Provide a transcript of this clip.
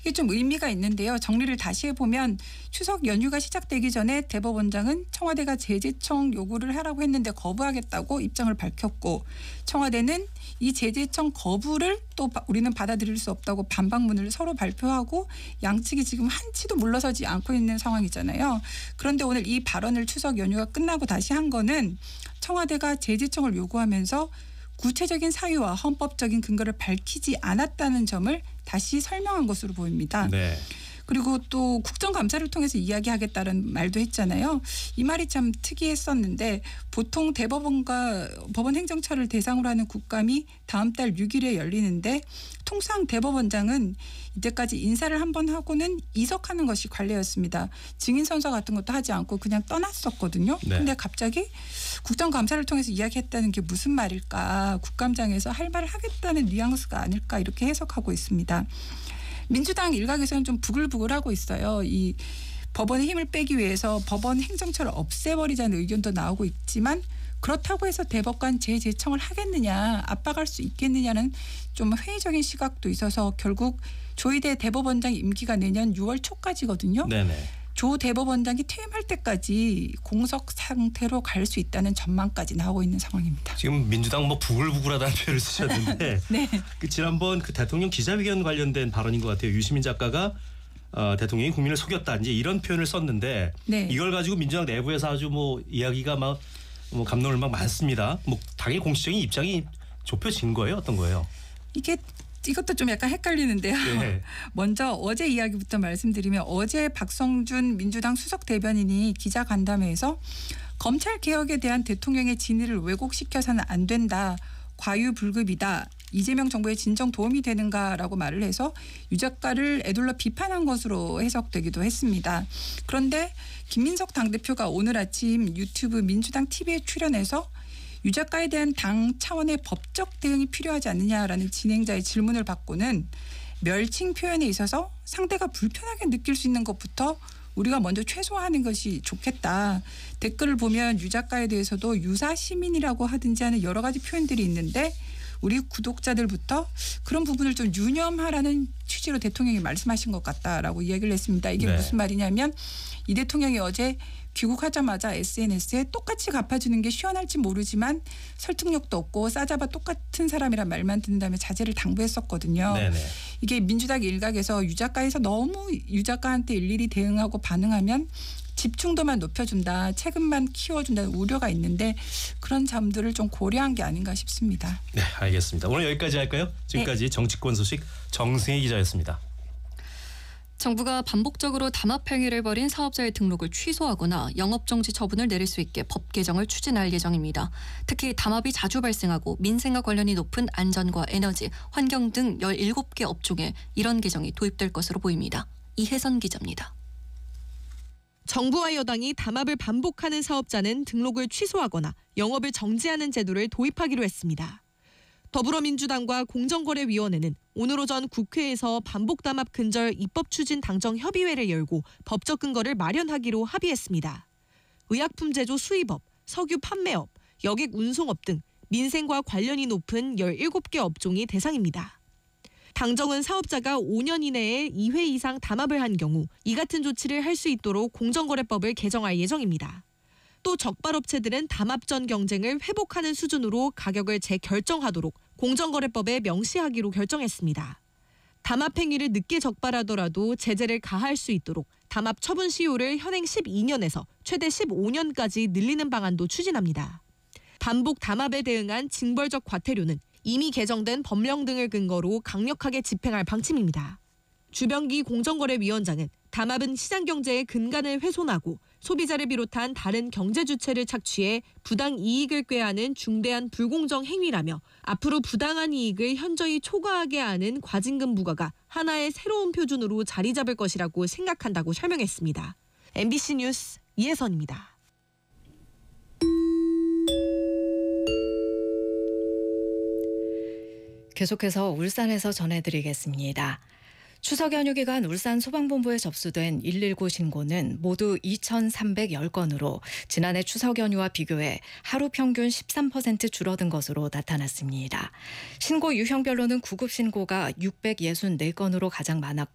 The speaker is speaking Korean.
이게 좀 의미가 있는데요. 정리를 다시 해보면 추석 연휴가 시작되기 전에 대법원장은 청와대가 제재청 요구를 하라고 했는데 거부하겠다고 입장을 밝혔고, 청와대는 이 제재청 거부를 또 우리는 받아들일 수 없다고 반박문을 서로 발표하고 양측이 지금 한치도 물러서지 않고 있는 상황이잖아요. 그런데 오늘 이 발언을 추석 연휴가 끝나고 다시 한 거는 청와대가 제재청을 요구하면서 구체적인 사유와 헌법적인 근거를 밝히지 않았다는 점을 다시 설명한 것으로 보입니다. 네. 그리고 또 국정감사를 통해서 이야기하겠다는 말도 했잖아요. 이 말이 참 특이했었는데, 보통 대법원과 법원 행정처를 대상으로 하는 국감이 다음 달 6일에 열리는데, 통상 대법원장은 이때까지 인사를 한번 하고는 이석하는 것이 관례였습니다. 증인 선서 같은 것도 하지 않고 그냥 떠났었거든요. 그런데 네. 갑자기 국정감사를 통해서 이야기했다는 게 무슨 말일까? 국감장에서 할 말을 하겠다는 뉘앙스가 아닐까, 이렇게 해석하고 있습니다. 민주당 일각에서는 좀 부글부글하고 있어요. 이 법원의 힘을 빼기 위해서 법원 행정처를 없애버리자는 의견도 나오고 있지만, 그렇다고 해서 대법관 재제청을 하겠느냐, 압박할 수 있겠느냐는 좀 회의적인 시각도 있어서 결국 조희대 대법원장 임기가 내년 6월 초까지거든요. 네네. 조 대법원장이 퇴임할 때까지 공석 상태로 갈 수 있다는 전망까지 나오고 있는 상황입니다. 지금 민주당 뭐 부글부글하다는 표현을 쓰셨는데 네. 그 지난번 그 대통령 기자회견 관련된 발언인 것 같아요. 유시민 작가가 대통령이 국민을 속였다, 이제 이런 표현을 썼는데, 네. 이걸 가지고 민주당 내부에서 아주 뭐 이야기가 막 뭐 감론을 막 많습니다. 뭐 당의 공식적인 입장이 좁혀진 거예요, 어떤 거예요? 이것도 좀 약간 헷갈리는데요. 네. 먼저 어제 이야기부터 말씀드리면, 어제 박성준 민주당 수석 대변인이 기자간담회에서 검찰 개혁에 대한 대통령의 진위를 왜곡시켜서는 안 된다, 과유불급이다, 이재명 정부의 진정 도움이 되는가라고 말을 해서 유 작가를 에둘러 비판한 것으로 해석되기도 했습니다. 그런데 김민석 당대표가 오늘 아침 유튜브 민주당 TV에 출연해서 유 작가에 대한 당 차원의 법적 대응이 필요하지 않느냐라는 진행자의 질문을 받고는, 멸칭 표현에 있어서 상대가 불편하게 느낄 수 있는 것부터 우리가 먼저 최소화하는 것이 좋겠다. 댓글을 보면 유 작가에 대해서도 유사시민이라고 하든지 하는 여러 가지 표현들이 있는데, 우리 구독자들부터 그런 부분을 좀 유념하라는 취지로 대통령이 말씀하신 것 같다라고 이야기를 했습니다. 이게 네. 무슨 말이냐면, 이 대통령이 어제 귀국하자마자 SNS에 똑같이 갚아주는 게 시원할지 모르지만 설득력도 없고 싸잡아 똑같은 사람이란 말만 듣는 다음에 자제를 당부했었거든요. 네네. 이게 민주당 일각에서 유 작가에서 너무 유 작가한테 일일이 대응하고 반응하면 집중도만 높여준다, 책임만 키워준다는 우려가 있는데, 그런 점들을 좀 고려한 게 아닌가 싶습니다. 네, 알겠습니다. 오늘 여기까지 할까요? 지금까지 정치권 소식 정승희 기자였습니다. 정부가 반복적으로 담합 행위를 벌인 사업자의 등록을 취소하거나 영업정지 처분을 내릴 수 있게 법 개정을 추진할 예정입니다. 특히 담합이 자주 발생하고 민생과 관련이 높은 안전과 에너지, 환경 등 17개 업종에 이런 개정이 도입될 것으로 보입니다. 이혜선 기자입니다. 정부와 여당이 담합을 반복하는 사업자는 등록을 취소하거나 영업을 정지하는 제도를 도입하기로 했습니다. 더불어민주당과 공정거래위원회는 오늘 오전 국회에서 반복 담합 근절 입법 추진 당정 협의회를 열고 법적 근거를 마련하기로 합의했습니다. 의약품 제조 수입업, 석유 판매업, 여객 운송업 등 민생과 관련이 높은 17개 업종이 대상입니다. 당정은 사업자가 5년 이내에 2회 이상 담합을 한 경우 이 같은 조치를 할 수 있도록 공정거래법을 개정할 예정입니다. 또 적발업체들은 담합 전 경쟁을 회복하는 수준으로 가격을 재결정하도록 공정거래법에 명시하기로 결정했습니다. 담합 행위를 늦게 적발하더라도 제재를 가할 수 있도록 담합 처분 시효를 현행 12년에서 최대 15년까지 늘리는 방안도 추진합니다. 반복 담합에 대응한 징벌적 과태료는 이미 개정된 법령 등을 근거로 강력하게 집행할 방침입니다. 주병기 공정거래위원장은 담합은 시장경제의 근간을 훼손하고 소비자를 비롯한 다른 경제 주체를 착취해 부당 이익을 꾀하는 중대한 불공정 행위라며 앞으로 부당한 이익을 현저히 초과하게 하는 과징금 부과가 하나의 새로운 표준으로 자리 잡을 것이라고 생각한다고 설명했습니다. MBC 뉴스 이혜선입니다. 계속해서 울산에서 전해드리겠습니다. 추석 연휴 기간 울산 소방본부에 접수된 119 신고는 모두 2,310건으로 지난해 추석 연휴와 비교해 하루 평균 13% 줄어든 것으로 나타났습니다. 신고 유형별로는 구급 신고가 664건으로 가장 많았고